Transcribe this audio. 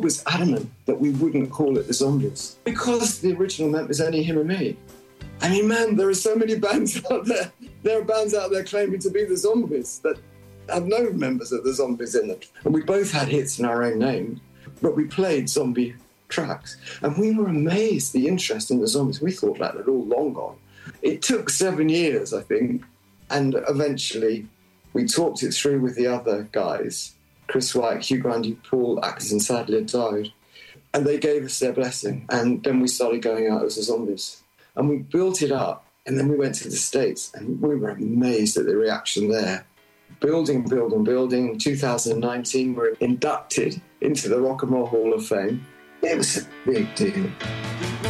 Bob was adamant that we wouldn't call it the Zombies because the original meant was only him and me. I mean, man, there are so many bands out there. There are bands out there claiming to be the Zombies that have no members of the Zombies in them. And we both had hits in our own name, but we played zombie tracks. And we were amazed, the interest in the Zombies. We thought that had all long gone. It took 7 years, I think, and eventually we talked it through with the other guys, Chris White, Hugh Grundy, Paul Atkinson sadly had died, and they gave us their blessing. And then we started going out as the Zombies. And we built it up, and then we went to the States, and we were amazed at the reaction there. Building. 2019, we were inducted into the Rock and Roll Hall of Fame. It was a big deal.